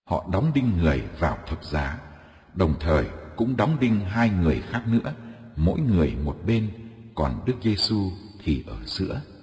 Họ đóng đinh người vào thập giá, đồng thời cũng đóng đinh hai người khác nữa, mỗi người một bên, còn Đức Giêsu thì ở giữa.